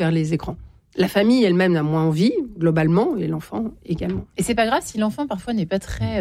vers les écrans. La famille elle-même a moins envie, globalement, et l'enfant également. Et c'est pas grave si l'enfant, parfois, n'est pas très...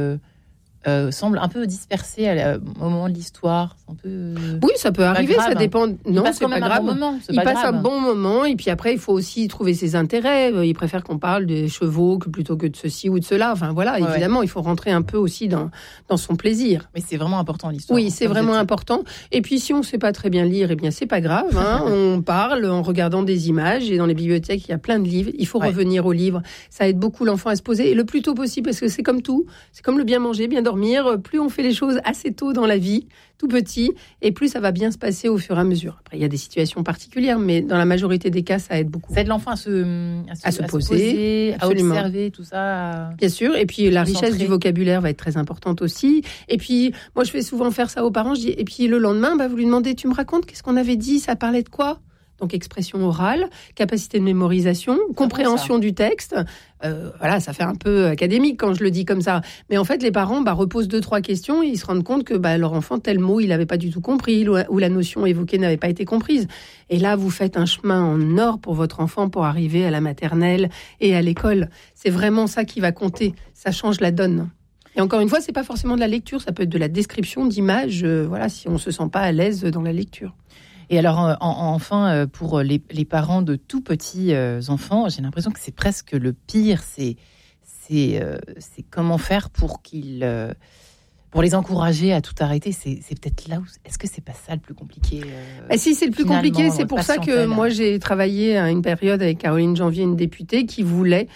semble un peu dispersé au moment de l'histoire. Un peu... Oui, ça peut arriver, ça dépend. Non, c'est pas grave. Il passe un bon moment, et puis après, il faut aussi trouver ses intérêts. Il préfère qu'on parle des chevaux plutôt que de ceci ou de cela. Enfin voilà, évidemment, il faut rentrer un peu aussi dans son plaisir. Mais c'est vraiment important l'histoire. Oui, c'est vraiment important. Et puis si on ne sait pas très bien lire, eh bien c'est pas grave. On parle en regardant des images, et dans les bibliothèques, il y a plein de livres. Il faut revenir aux livres. Ça aide beaucoup l'enfant à se poser, et le plus tôt possible, parce que c'est comme tout. C'est comme le bien manger, bien dormir. Plus on fait les choses assez tôt dans la vie, tout petit, et plus ça va bien se passer au fur et à mesure. Après, il y a des situations particulières, mais dans la majorité des cas, ça aide beaucoup. Ça aide l'enfant à se poser, à observer tout ça. Bien sûr, et puis la richesse du vocabulaire va être très importante aussi. Et puis, moi, je fais souvent faire ça aux parents. Je dis, et puis le lendemain, vous lui demandez, tu me racontes, qu'est-ce qu'on avait dit, ça parlait de quoi ? Donc, expression orale, capacité de mémorisation, compréhension du texte. Voilà, ça fait un peu académique quand je le dis comme ça. Mais en fait, les parents reposent 2-3 questions et ils se rendent compte que leur enfant, tel mot, il n'avait pas du tout compris ou la notion évoquée n'avait pas été comprise. Et là, vous faites un chemin en or pour votre enfant pour arriver à la maternelle et à l'école. C'est vraiment ça qui va compter. Ça change la donne. Et encore une fois, c'est pas forcément de la lecture, ça peut être de la description d'images, voilà, si on se sent pas à l'aise dans la lecture. Et alors, enfin, pour les parents de tout petits enfants, j'ai l'impression que c'est presque le pire. C'est comment faire pour pour les encourager à tout arrêter. C'est peut-être là où... Est-ce que c'est pas ça le plus compliqué Si, c'est le plus compliqué. C'est pour ça que moi, j'ai travaillé à une période avec Caroline Janvier, une députée, qui voulait...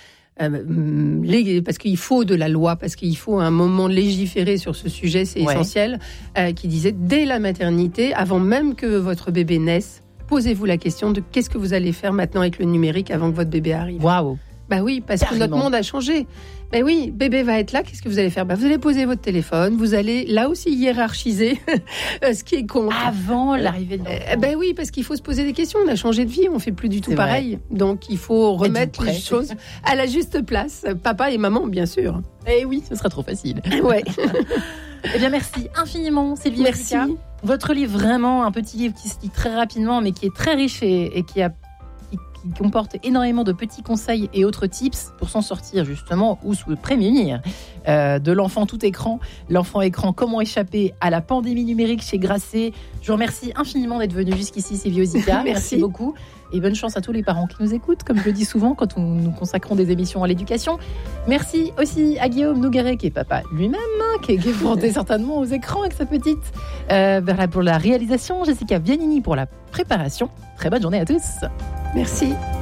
parce qu'il faut de la loi, parce qu'il faut un moment légiférer sur ce sujet, c'est essentiel, qui disait dès la maternité, avant même que votre bébé naisse, posez-vous la question de qu'est-ce que vous allez faire maintenant avec le numérique avant que votre bébé arrive. Waouh. Oui, parce que notre monde a changé. Oui, bébé va être là, qu'est-ce que vous allez faire ? Vous allez poser votre téléphone, vous allez là aussi hiérarchiser ce qui est compte. Avant l'arrivée de l'enfant. Oui, parce qu'il faut se poser des questions. On a changé de vie, on fait plus du tout pareil. Donc il faut remettre les choses à la juste place. Papa et maman, bien sûr. Eh oui, ce sera trop facile. Ouais. Eh bien, merci infiniment, Sylvie. Merci. Ozica. Votre livre, vraiment un petit livre qui se lit très rapidement, mais qui est très riche et qui comporte énormément de petits conseils et autres tips pour s'en sortir justement ou se prémunir de l'enfant tout écran. L'enfant écran, comment échapper à la pandémie numérique chez Grasset. Je vous remercie infiniment d'être venu jusqu'ici, Sylvie Ozica. Merci beaucoup. Et bonne chance à tous les parents qui nous écoutent, comme je le dis souvent quand nous consacrons des émissions à l'éducation. Merci aussi à Guillaume Nogueret, qui est papa lui-même, qui est confronté certainement aux écrans avec sa petite. Pour la réalisation, Jessica Vianini pour la préparation. Très bonne journée à tous. Merci.